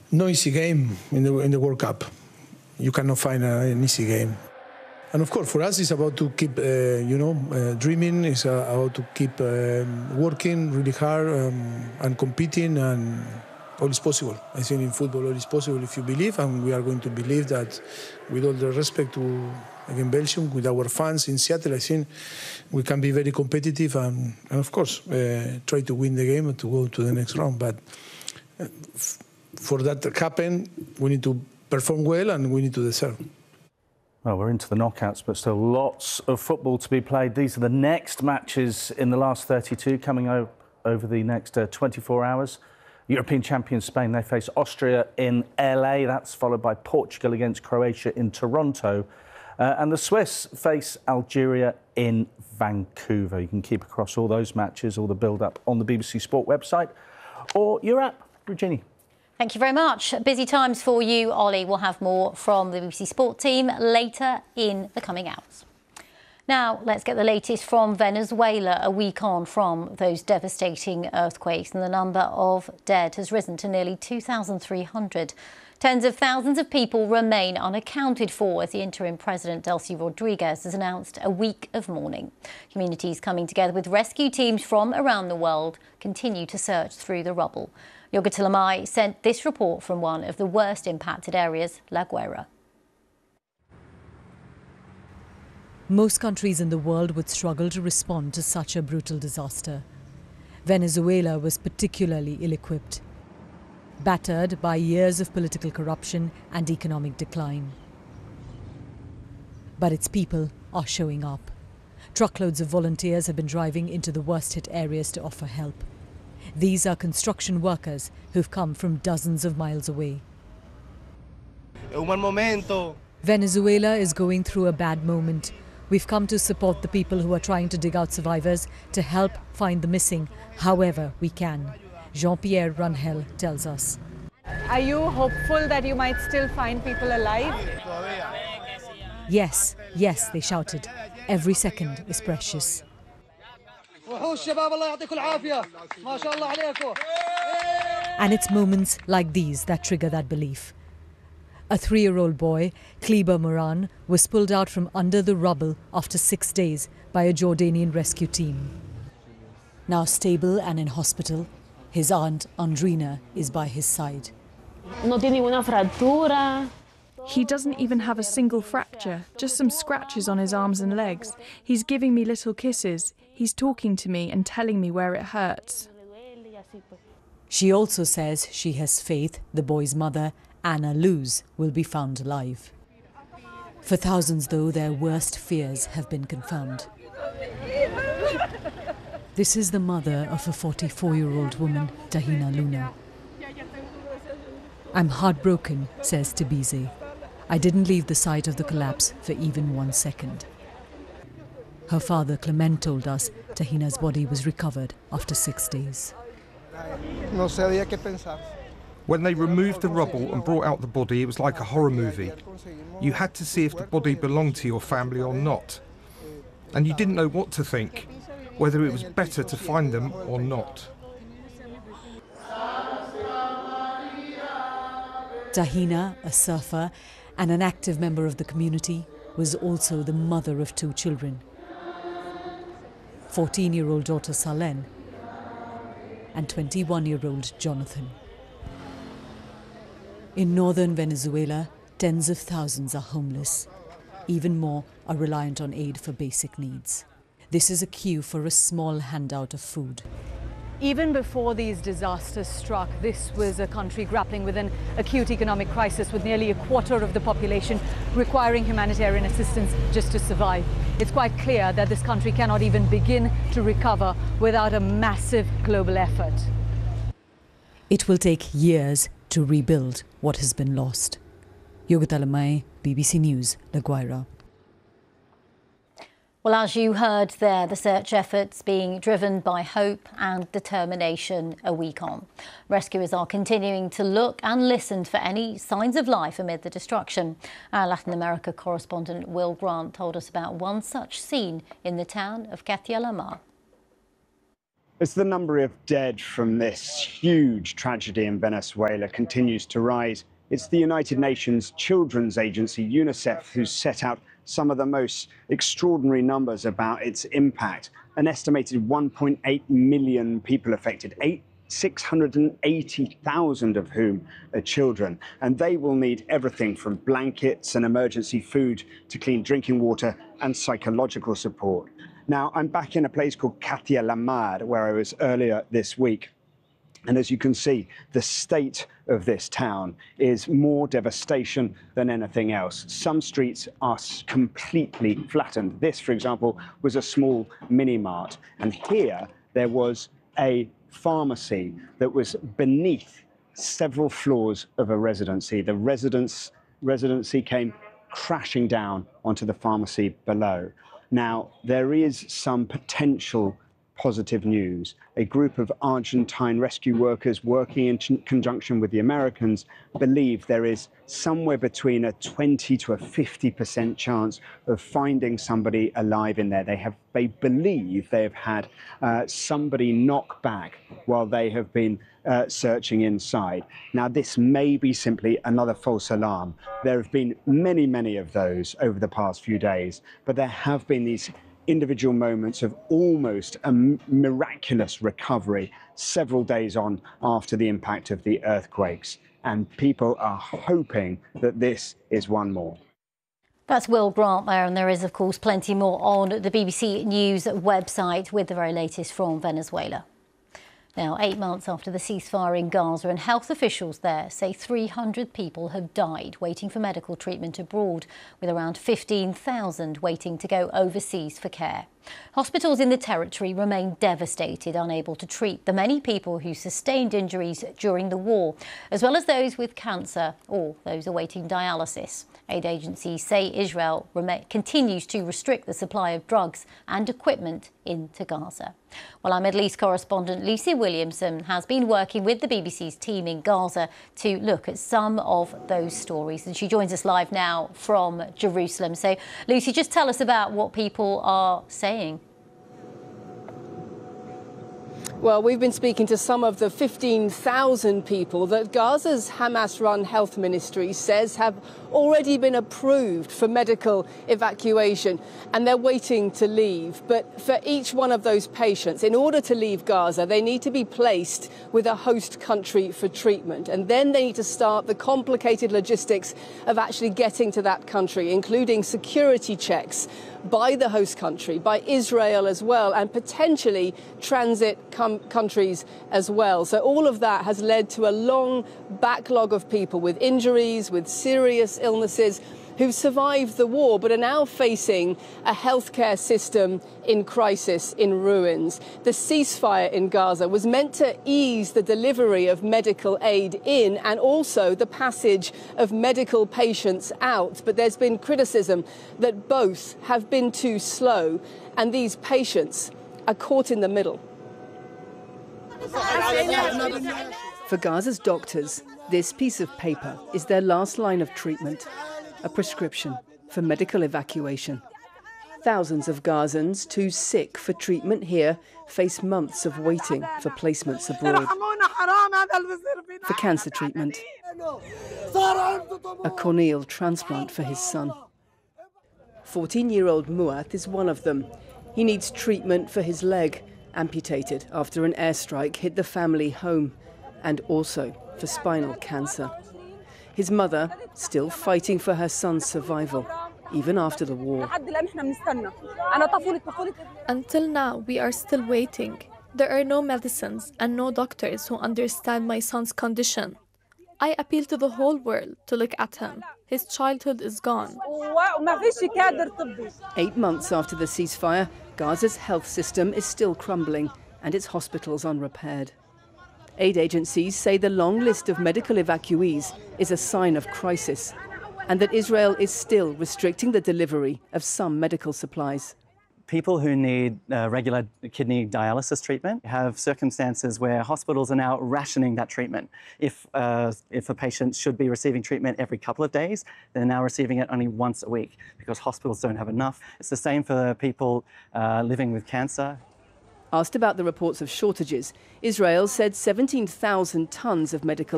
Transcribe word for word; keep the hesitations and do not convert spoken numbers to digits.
no easy game in the in the World Cup. You cannot find a, an easy game. And of course, for us, it's about to keep, uh, you know, uh, dreaming. It's uh, about to keep um, working really hard um, and competing, and all is possible. I think in football, all is possible if you believe, and we are going to believe that. With all the respect to again Belgium, with our fans in Seattle, I think we can be very competitive and, and of course, uh, try to win the game and to go to the next round. But uh, for that to happen, we need to perform well and we need to deserve. Well, we're into the knockouts, but still lots of football to be played. These are the next matches in the last thirty-two coming over, over the next uh, twenty-four hours. European champions Spain, they face Austria in L A. That's followed by Portugal against Croatia in Toronto. Uh, and the Swiss face Algeria in Vancouver. You can keep across all those matches, all the build-up on the B B C Sport website or your app. Virginie. Thank you very much. Busy times for you, Ollie. We'll have more from the B B C Sport team later in the coming hours. Now, let's get the latest from Venezuela a week on from those devastating earthquakes, and the number of dead has risen to nearly two thousand three hundred. Tens of thousands of people remain unaccounted for as the interim president, Delcy Rodriguez, has announced a week of mourning. Communities coming together with rescue teams from around the world continue to search through the rubble. Yoga Tilamai sent this report from one of the worst impacted areas, La Guaira. Most countries in the world would struggle to respond to such a brutal disaster. Venezuela was particularly ill-equipped, battered by years of political corruption and economic decline. But its people are showing up. Truckloads of volunteers have been driving into the worst-hit areas to offer help. These are construction workers who've come from dozens of miles away. Venezuela is going through a bad moment. We've come to support the people who are trying to dig out survivors, to help find the missing however we can. Jean-Pierre Rangel tells us. Are you hopeful that you might still find people alive? Yes, yes, they shouted. Every second is precious. And it's moments like these that trigger that belief. A three-year-old boy, Kleber Moran, was pulled out from under the rubble after six days by a Jordanian rescue team. Now stable and in hospital, his aunt, Andrina, is by his side. He doesn't even have a single fracture, just some scratches on his arms and legs. He's giving me little kisses. He's talking to me and telling me where it hurts. She also says she has faith the boy's mother, Anna Luz, will be found alive. For thousands, though, their worst fears have been confirmed. This is the mother of a forty-four-year-old woman, Tahina Luna. I'm heartbroken, says Tibize. I didn't leave the site of the collapse for even one second. Her father, Clement, told us Tahina's body was recovered after six days. When they removed the rubble and brought out the body, it was like a horror movie. You had to see if the body belonged to your family or not. And you didn't know what to think, whether it was better to find them or not. Tahina, a surfer and an active member of the community, was also the mother of two children. fourteen-year-old daughter Salen and twenty-one-year-old Jonathan. In northern Venezuela, tens of thousands are homeless. Even more are reliant on aid for basic needs. This is a queue for a small handout of food. Even before these disasters struck, this was a country grappling with an acute economic crisis, with nearly a quarter of the population requiring humanitarian assistance just to survive. It's quite clear that this country cannot even begin to recover without a massive global effort. It will take years to rebuild what has been lost. Yoga Tilamai, B B C News, La Guaira. Well, as you heard there, the search efforts being driven by hope and determination a week on. Rescuers are continuing to look and listen for any signs of life amid the destruction. Our Latin America correspondent Will Grant told us about one such scene in the town of Catia La Mar. As the number of dead from this huge tragedy in Venezuela continues to rise, it's the United Nations Children's Agency, UNICEF, who's set out some of the most extraordinary numbers about its impact. An estimated one point eight million people affected, six hundred eighty thousand of whom are children. And they will need everything from blankets and emergency food to clean drinking water and psychological support. Now, I'm back in a place called Katia La Mar, where I was earlier this week. And as you can see, the state of this town is more devastation than anything else. Some streets are completely flattened. This, for example, was a small mini-mart. And here there was a pharmacy that was beneath several floors of a residency. The residence, residency came crashing down onto the pharmacy below. Now, there is some potential positive news. A group of Argentine rescue workers working in conjunction with the Americans believe there is somewhere between a twenty to a fifty percent chance of finding somebody alive in there. They have, they believe they have had uh, somebody knock back while they have been uh, searching inside. Now, this may be simply another false alarm. There have been many, many of those over the past few days, but there have been these individual moments of almost a miraculous recovery several days on after the impact of the earthquakes. And people are hoping that this is one more. That's Will Grant there, and there is, of course, plenty more on the B B C News website with the very latest from Venezuela. Now, eight months after the ceasefire in Gaza, and health officials there say three hundred people have died waiting for medical treatment abroad, with around fifteen thousand waiting to go overseas for care. Hospitals in the territory remain devastated, unable to treat the many people who sustained injuries during the war, as well as those with cancer or those awaiting dialysis. Aid agencies say Israel continues to restrict the supply of drugs and equipment into Gaza. Well, our Middle East correspondent Lucy Williamson has been working with the B B C's team in Gaza to look at some of those stories, and she joins us live now from Jerusalem. So, Lucy, just tell us about what people are saying. Well, we've been speaking to some of the fifteen thousand people that Gaza's Hamas-run health ministry says have already been approved for medical evacuation, and they're waiting to leave. But for each one of those patients, in order to leave Gaza, they need to be placed with a host country for treatment. And then they need to start the complicated logistics of actually getting to that country, including security checks by the host country, by Israel as well, and potentially transit com- countries as well. So all of that has led to a long backlog of people with injuries, with serious illnesses, who've survived the war but are now facing a healthcare system in crisis, in ruins. The ceasefire in Gaza was meant to ease the delivery of medical aid in and also the passage of medical patients out. But there's been criticism that both have been too slow, and these patients are caught in the middle. For Gaza's doctors, this piece of paper is their last line of treatment. A prescription for medical evacuation. Thousands of Gazans too sick for treatment here face months of waiting for placements abroad. For cancer treatment, a corneal transplant for his son. fourteen-year-old Muath is one of them. He needs treatment for his leg, amputated after an airstrike hit the family home, and also for spinal cancer. His mother still fighting for her son's survival, even after the war. Until now, we are still waiting. There are no medicines and no doctors who understand my son's condition. I appeal to the whole world to look at him. His childhood is gone. Eight months after the ceasefire, Gaza's health system is still crumbling and its hospitals unrepaired. Aid agencies say the long list of medical evacuees is a sign of crisis, and that Israel is still restricting the delivery of some medical supplies. People who need uh, regular kidney dialysis treatment have circumstances where hospitals are now rationing that treatment. If, uh, if a patient should be receiving treatment every couple of days, they're now receiving it only once a week because hospitals don't have enough. It's the same for people uh, living with cancer. Asked about the reports of shortages, Israel said seventeen thousand tons of medical